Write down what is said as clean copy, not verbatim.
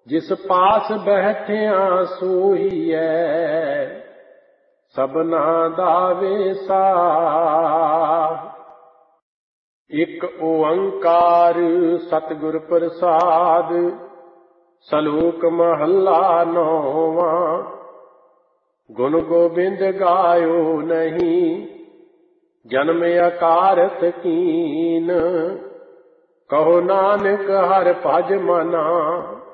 जिस पास बैठिया सोईऐ सबना दावे साह। एक ओंकार सतगुर प्रसाद सलोक महला नौवां। गुण गोबिंद गायो नहीं जन्म अकारत कीन। कहो नानक हर भज मना